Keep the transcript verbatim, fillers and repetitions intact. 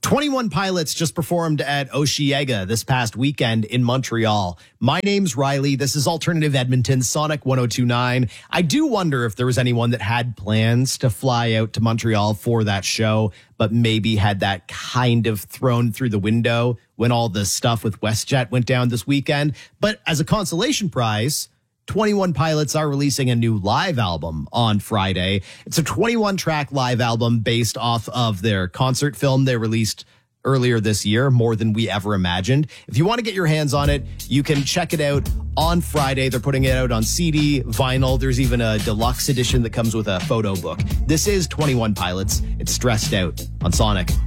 twenty-one Pilots just performed at Osheaga this past weekend in Montreal. My name's Riley. This is Alternative Edmonton, Sonic one oh two point nine. I do wonder if there was anyone that had plans to fly out to Montreal for that show, but maybe had that kind of thrown through the window when all the stuff with WestJet went down this weekend. But as a consolation prize, twenty-one Pilots are releasing a new live album on Friday. It's a twenty-one track live album based off of their concert film they released earlier this year, More Than We Ever Imagined. If you want to get your hands on it, you can check it out on Friday. They're putting it out on C D, vinyl. There's even a deluxe edition that comes with a photo book. This is twenty-one Pilots. It's Stressed Out on Sonic